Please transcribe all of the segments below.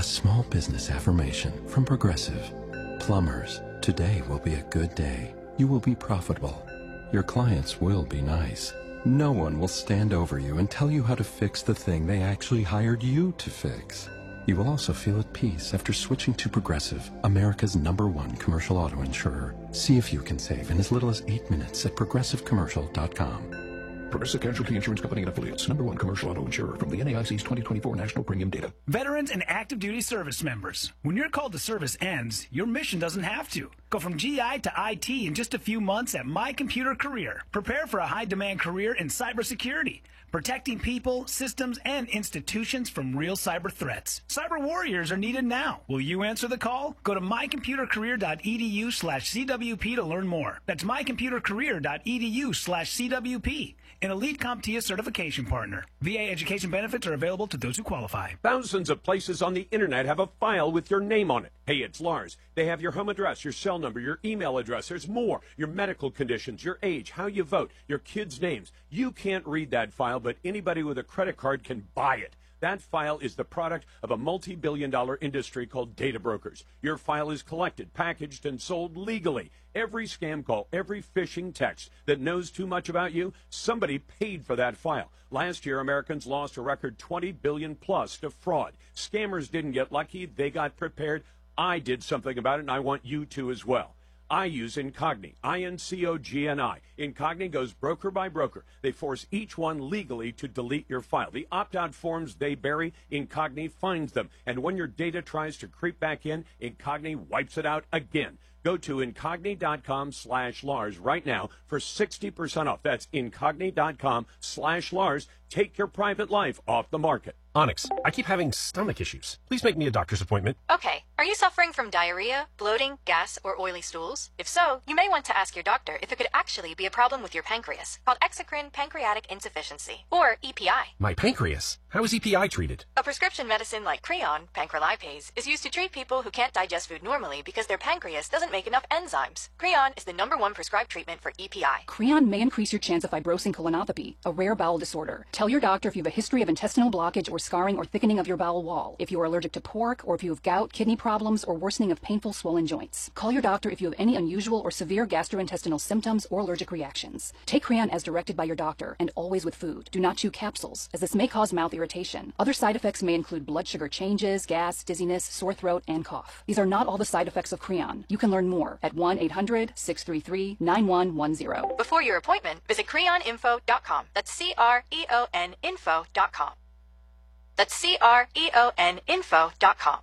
small business affirmation from Progressive. Plumbers, today will be a good day. You will be profitable. Your clients will be nice. No one will stand over you and tell you how to fix the thing they actually hired you to fix. You will also feel at peace after switching to Progressive, America's #1 commercial auto insurer. See if you can save in as little as 8 minutes at progressivecommercial.com. Progressive Casualty Insurance Company and Affiliates, #1 commercial auto insurer from the NAIC's 2024 National Premium Data. Veterans and active duty service members, when your call to service ends, your mission doesn't have to. Go from GI to IT in just a few months at My Computer Career. Prepare for a high-demand career in cybersecurity, protecting people, systems, and institutions from real cyber threats. Cyber warriors are needed now. Will you answer the call? Go to mycomputercareer.edu/CWP to learn more. That's mycomputercareer.edu/CWP. An elite CompTIA certification partner. VA education benefits are available to those who qualify. Thousands of places on the internet have a file with your name on it. Hey, it's Lars. They have your home address, your cell number, your email address. There's more. Your medical conditions, your age, how you vote, your kids' names. You can't read that file, but anybody with a credit card can buy it. That file is the product of a multi-billion-dollar industry called data brokers. Your file is collected, packaged, and sold legally. Every scam call, every phishing text that knows too much about you, somebody paid for that file. Last year, Americans lost a record $20 billion plus to fraud. Scammers didn't get lucky. They got prepared. I did something about it, and I want you to as well. I use Incogni, INCOGNI. Incogni goes broker by broker. They force each one legally to delete your file. The opt-out forms they bury, Incogni finds them. And when your data tries to creep back in, Incogni wipes it out again. Go to incogni.com/Lars right now for 60% off. That's incogni.com/Lars. Take your private life off the market. Onyx, I keep having stomach issues. Please make me a doctor's appointment. Okay. Are you suffering from diarrhea, bloating, gas, or oily stools? If so, you may want to ask your doctor if it could actually be a problem with your pancreas, called exocrine pancreatic insufficiency, or EPI. My pancreas? How is EPI treated? A prescription medicine like Creon, pancrelipase, is used to treat people who can't digest food normally because their pancreas doesn't make enough enzymes. Creon is the #1 prescribed treatment for EPI. Creon may increase your chance of fibrosing colonopathy, a rare bowel disorder. Tell your doctor if you have a history of intestinal blockage or scarring or thickening of your bowel wall, if you are allergic to pork, or if you have gout, kidney problems, or worsening of painful swollen joints. Call your doctor if you have any unusual or severe gastrointestinal symptoms or allergic reactions. Take Creon as directed by your doctor, and always with food. Do not chew capsules, as this may cause mouth irritation. Other side effects may include blood sugar changes, gas, dizziness, sore throat, and cough. These are not all the side effects of Creon. You can learn more at 1-800-633-9110. Before your appointment, visit creoninfo.com. That's CREON info.com. That's CREONinfo.com.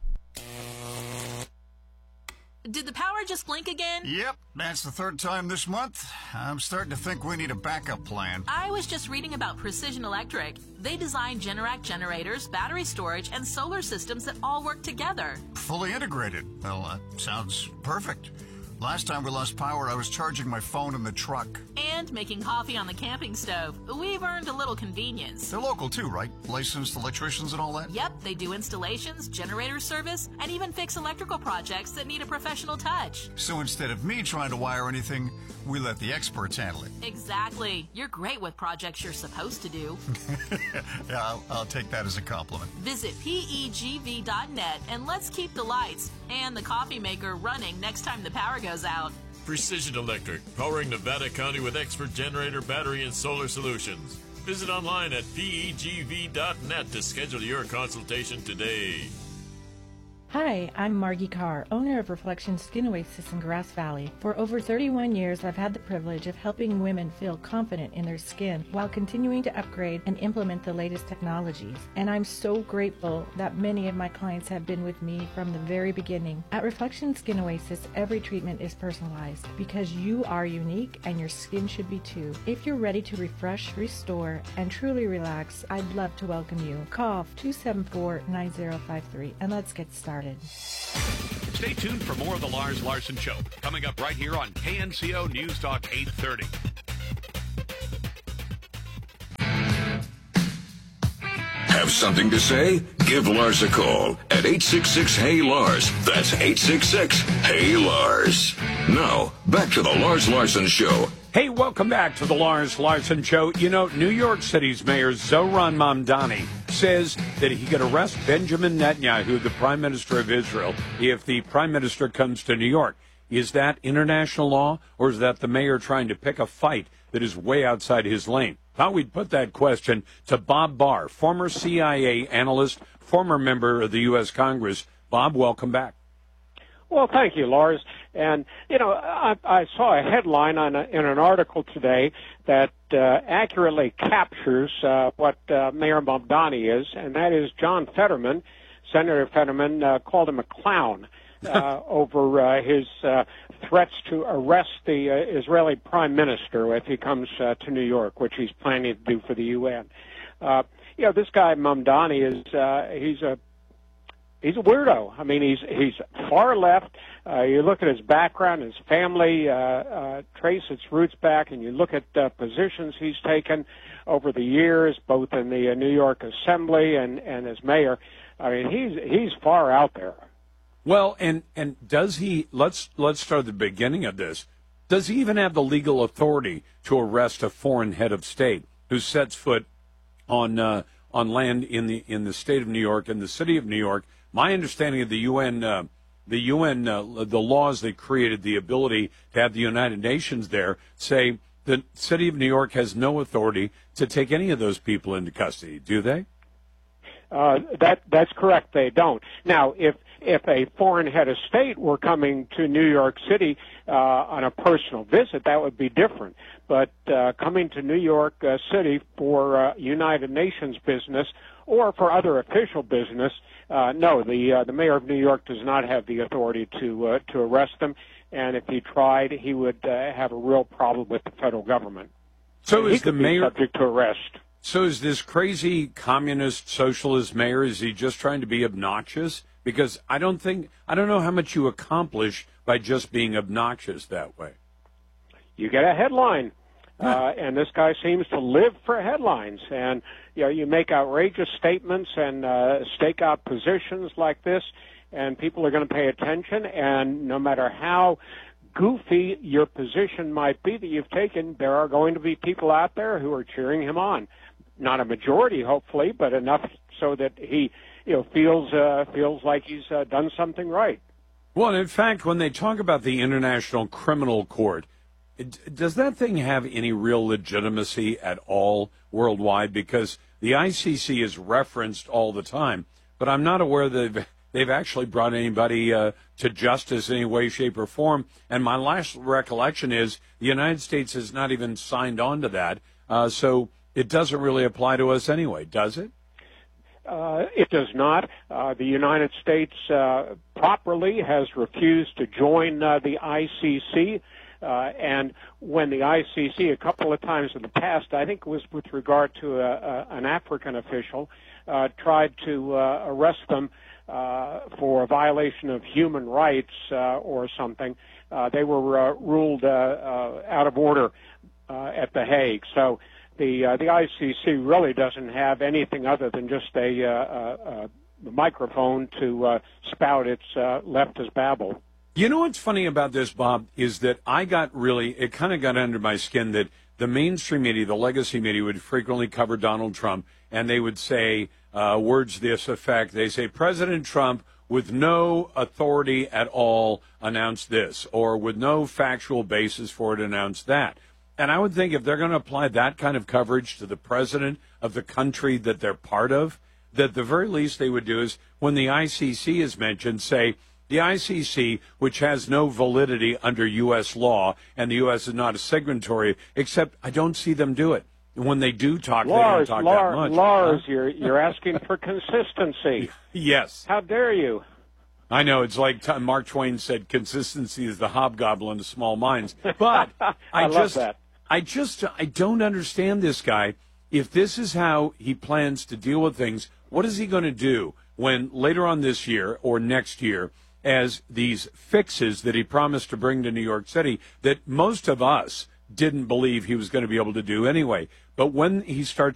Did the power just blink again? Yep, that's the third time this month. I'm starting to think we need a backup plan. I was just reading about Precision Electric. They design Generac generators, battery storage, and solar systems that all work together. Fully integrated. Well, that sounds perfect. Last time we lost power, I was charging my phone in the truck. And making coffee on the camping stove. We've earned a little convenience. They're local too, right? Licensed electricians and all that? Yep, they do installations, generator service, and even fix electrical projects that need a professional touch. So instead of me trying to wire anything, we let the experts handle it. Exactly. You're great with projects you're supposed to do. Yeah, I'll take that as a compliment. Visit PEGV.net and let's keep the lights and the coffee maker running next time the power goes out. Precision Electric, powering Nevada County with expert generator, battery, and solar solutions. Visit online at PEGV.net to schedule your consultation today. Hi, I'm Margie Carr, owner of Reflection Skin Oasis in Grass Valley. For over 31 years, I've had the privilege of helping women feel confident in their skin while continuing to upgrade and implement the latest technologies. And I'm so grateful that many of my clients have been with me from the very beginning. At Reflection Skin Oasis, every treatment is personalized because you are unique and your skin should be too. If you're ready to refresh, restore, and truly relax, I'd love to welcome you. Call 274-9053 and let's get started. Stay tuned for more of the Lars Larson Show, coming up right here on KNCO News Talk 830. Have something to say? Give Lars a call at 866-HEY-LARS. That's 866-HEY-LARS. Now, back to the Lars Larson Show. Hey, welcome back to the Lars Larson Show. You know, New York City's Mayor Zohran Mamdani says that he could arrest Benjamin Netanyahu, the Prime Minister of Israel, if the Prime Minister comes to New York. Is that international law, or is that the mayor trying to pick a fight that is way outside his lane? Thought we'd put that question to Bob Barr, former CIA analyst, former member of the U.S. Congress. Bob, welcome back. Well, thank you, Lars. And, you know, I saw a headline in an article today that accurately captures what Mayor Mamdani is, and that is John Fetterman, Senator Fetterman, called him a clown over his threats to arrest the Israeli Prime Minister if he comes to New York, which he's planning to do for the UN. You know, this guy Mamdani is he's a weirdo. I mean, he's far left. You look at his background, his family, trace its roots back, and you look at positions he's taken over the years, both in the New York Assembly and as mayor. I mean, he's far out there. Well, and does he? Let's start at the beginning of this. Does he even have the legal authority to arrest a foreign head of state who sets foot on land in the state of New York, in the city of New York? My understanding of the UN, the laws that created the ability to have the United Nations there say the city of New York has no authority to take any of those people into custody. Do they? That's correct. They don't. Now, if a foreign head of state were coming to New York City on a personal visit, that would be different. But coming to New York City for United Nations business or for other official business, no, the mayor of New York does not have the authority to arrest them. And if he tried, he would have a real problem with the federal government. So and is the mayor subject to arrest? So is this crazy communist socialist mayor, is he just trying to be obnoxious? Because I don't know how much you accomplish by just being obnoxious that way. You get a headline, and this guy seems to live for headlines. And you make outrageous statements and stake out positions like this, and people are going to pay attention. And no matter how goofy your position might be that you've taken, there are going to be people out there who are cheering him on. Not a majority, hopefully, but enough so that he, feels like he's done something right. Well, in fact, when they talk about the International Criminal Court, does that thing have any real legitimacy at all worldwide? Because the ICC is referenced all the time, but I'm not aware that they've actually brought anybody to justice in any way, shape, or form. And my last recollection is the United States has not even signed on to that, so it doesn't really apply to us anyway, does it? It does not. The United States properly has refused to join the ICC. And when the ICC, a couple of times in the past, I think it was with regard to an African official, tried to arrest them for a violation of human rights or something, they were ruled out of order at The Hague. So the ICC really doesn't have anything other than just a microphone to spout its leftist babble. You know what's funny about this, Bob, is that it kind of got under my skin that the mainstream media, the legacy media, would frequently cover Donald Trump, and they would say words to this effect. They say, President Trump, with no authority at all, announced this, or with no factual basis for it, announced that. And I would think if they're going to apply that kind of coverage to the president of the country that they're part of, that the very least they would do is, when the ICC is mentioned, say, the ICC, which has no validity under U.S. law, and the U.S. is not a signatory, except I don't see them do it. And when they do talk, Lars, they don't talk that much. Lars, you're asking for consistency. Yes. How dare you? I know, it's like Mark Twain said, consistency is the hobgoblin of small minds. But I love that. I don't understand this guy. If this is how he plans to deal with things, what is he going to do when later on this year or next year, as these fixes that he promised to bring to New York City that most of us didn't believe he was going to be able to do anyway, but when he starts